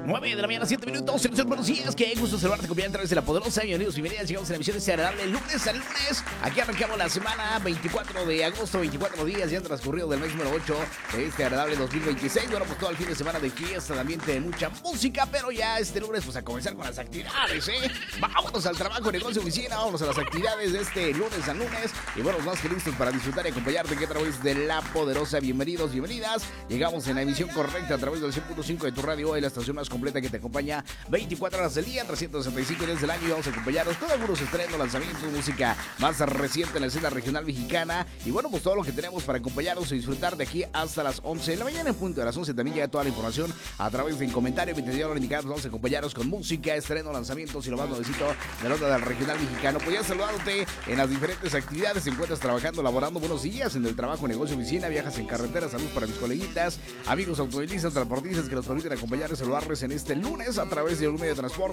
9 de la mañana, 7 minutos. Buenos días, qué gusto saludarte, compañía, a través de la poderosa. Bienvenidos, bienvenidas. Llegamos a la emisión de este agradable lunes a lunes. Aquí arrancamos la semana 24 de agosto, 24 días ya han transcurrido del mes número 8 de este agradable 2026. Bueno, pues todo el fin de semana de fiesta, de ambiente, de mucha música, pero ya este lunes, pues a comenzar con las actividades, ¿eh? Vámonos al trabajo, negocio, oficina, vámonos a las actividades de este lunes a lunes. Y bueno, más que listos para disfrutar y acompañarte aquí a través de la poderosa. Bienvenidos, bienvenidas. Llegamos en la emisión correcta a través del 100.5 de tu radio, la estación más completa que te acompaña 24 horas del día, 365 días del año. Y vamos a acompañarnos con algunos estrenos, lanzamientos, música más reciente en la escena regional mexicana. Y bueno, pues todo lo que tenemos para acompañarnos y disfrutar de aquí hasta las 11 de la mañana. En punto de las 11 también llega toda la información a través del comentario 22 horas indicadas. Vamos a acompañarnos con música, estreno, lanzamientos y lo más nuevecito de la onda del regional mexicano. Pues ya saludándote en las diferentes actividades. Te encuentras trabajando, laborando. Buenos días en el trabajo, negocio, oficina, viajas en carretera. Salud para mis coleguitas, amigos automovilistas, transportistas que nos permiten acompañarles, saludarles en este lunes a través de un medio de transporte.